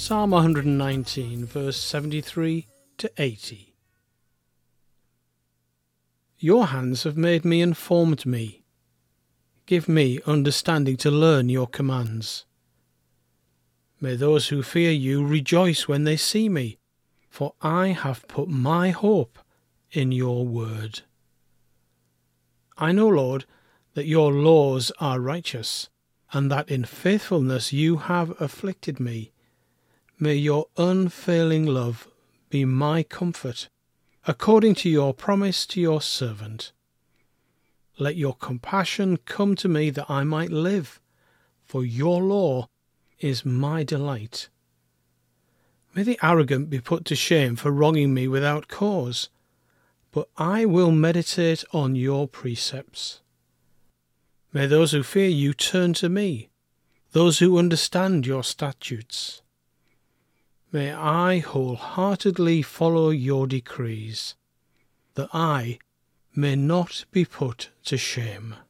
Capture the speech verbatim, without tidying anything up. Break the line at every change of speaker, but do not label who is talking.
Psalm one hundred nineteen, verse seventy-three to eighty. Your hands have made me and formed me. Give me understanding to learn your commands. May those who fear you rejoice when they see me, for I have put my hope in your word. I know, Lord, that your laws are righteous, and that in faithfulness you have afflicted me. May your unfailing love be my comfort, according to your promise to your servant. Let your compassion come to me that I might live, for your law is my delight. May the arrogant be put to shame for wronging me without cause, but I will meditate on your precepts. May those who fear you turn to me, those who understand your statutes. May I wholeheartedly follow your decrees, that I may not be put to shame.